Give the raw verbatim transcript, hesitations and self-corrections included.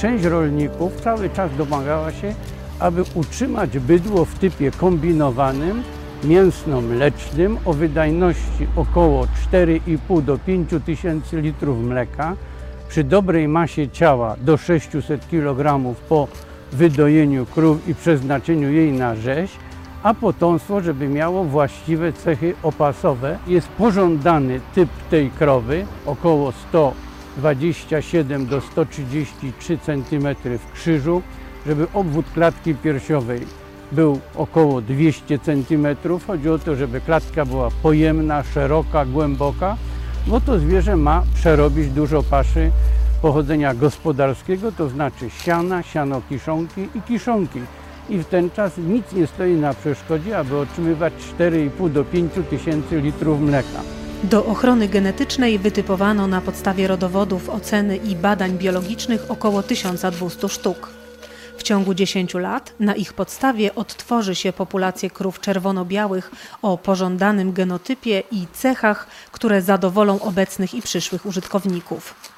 część rolników cały czas domagała się, aby utrzymać bydło w typie kombinowanym, mięsno-mlecznym o wydajności około cztery i pół do pięciu tysięcy litrów mleka, przy dobrej masie ciała do sześciuset kilogramów po wydojeniu krów i przeznaczeniu jej na rzeź, a potomstwo, żeby miało właściwe cechy opasowe. Jest pożądany typ tej krowy, około sto dwadzieścia siedem do stu trzydziestu trzech centymetrów w krzyżu, żeby obwód klatki piersiowej był około dwieście centymetrów. Chodzi o to, żeby klatka była pojemna, szeroka, głęboka, bo to zwierzę ma przerobić dużo paszy pochodzenia gospodarskiego, to znaczy siana, siano kiszonki i kiszonki. I w ten czas nic nie stoi na przeszkodzie, aby otrzymywać cztery i pół do pięciu tysięcy litrów mleka. Do ochrony genetycznej wytypowano na podstawie rodowodów, oceny i badań biologicznych około tysiąc dwieście sztuk. W ciągu dziesięciu lat na ich podstawie odtworzy się populację krów czerwono-białych o pożądanym genotypie i cechach, które zadowolą obecnych i przyszłych użytkowników.